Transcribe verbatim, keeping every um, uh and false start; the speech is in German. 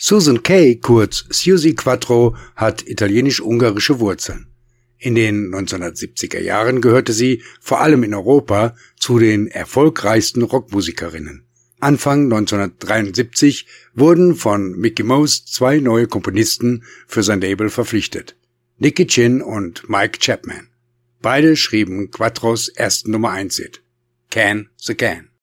Susan Kay, kurz Suzi Quatro, hat italienisch-ungarische Wurzeln. In den neunzehnhundertsiebziger Jahren gehörte sie, vor allem in Europa, zu den erfolgreichsten Rockmusikerinnen. Anfang neunzehnhundertdreiundsiebzig wurden von Mickey Most zwei neue Komponisten für sein Label verpflichtet: Nicky Chinn und Mike Chapman. Beide schrieben Quatros ersten Nummer eins Hit, Can the Can.